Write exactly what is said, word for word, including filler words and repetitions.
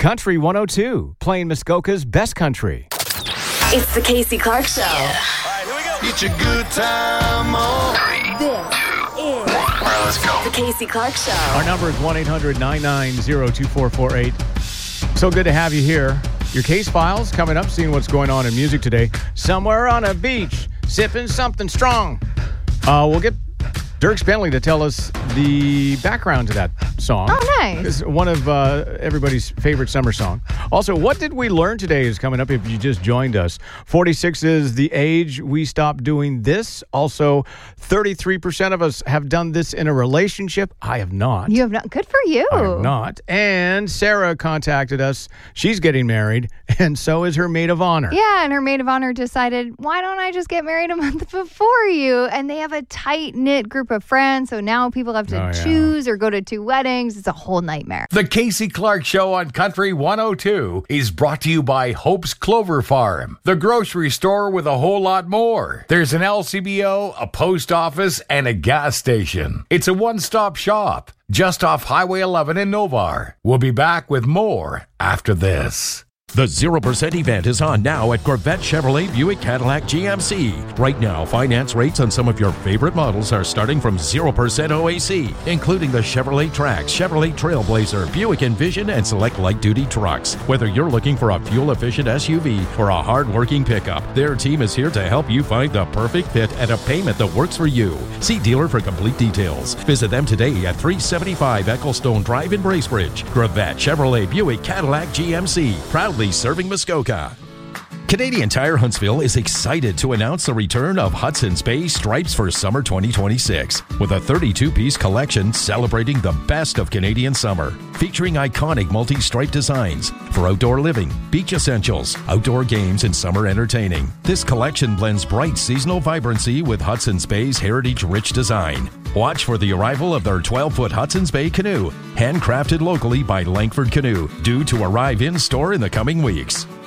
Country one oh two, playing Muskoka's best country. It's the Casey Clark Show. Yeah. All right, here we go. Get your good time on. This is All right, let's go. the Casey Clark Show. Our number is one eight hundred nine nine zero two four four eight. So good to have you here. Your case files coming up, seeing what's going on in music today. Somewhere on a beach, sipping something strong. Uh, we'll get Dierks Bentley to tell us the background to that song. Oh, nice. It's one of uh, everybody's favorite summer song. Also, what did we learn today is coming up if you just joined us. forty-six is the age we stopped doing this. Also, thirty-three percent of us have done this in a relationship. I have not. You have not. Good for you. I have not. And Sarah contacted us. She's getting married, and so is her maid of honor. Yeah, and her maid of honor decided, why don't I just get married a month before you? And they have a tight-knit group of friends, so now people have to Oh, yeah. choose or go to two weddings. It's a whole nightmare. The Casey Clark Show on Country one oh two is brought to you by Hope's Clover Farm, the grocery store with a whole lot more. There's an L C B O, a post office, and a gas station. It's a one-stop shop just off Highway eleven in Novar. We'll be back with more after this. The zero percent event is on now at Corvette Chevrolet Buick Cadillac G M C. Right now, finance rates on some of your favorite models are starting from zero percent O A C, including the Chevrolet Trax, Chevrolet Trailblazer, Buick Envision, and select light-duty trucks. Whether you're looking for a fuel-efficient S U V or a hard-working pickup, their team is here to help you find the perfect fit at a payment that works for you. See dealer for complete details. Visit them today at three seventy-five Ecclestone Drive in Bracebridge. Corvette Chevrolet Buick Cadillac G M C, proudly serving Muskoka. Canadian Tire Huntsville is excited to announce the return of Hudson's Bay Stripes for summer twenty twenty-six with a thirty-two piece collection celebrating the best of Canadian summer, featuring iconic multi-stripe designs for outdoor living, beach essentials, outdoor games, and summer entertaining. This collection blends bright seasonal vibrancy with Hudson's Bay's heritage-rich design. Watch for the arrival of their twelve-foot Hudson's Bay canoe, handcrafted locally by Langford Canoe, due to arrive in store in the coming weeks.